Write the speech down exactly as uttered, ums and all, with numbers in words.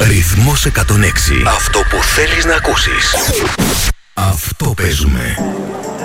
Ρυθμός εκατόν έξι. Αυτό που θέλεις να ακούσεις. Αυτό παίζουμε.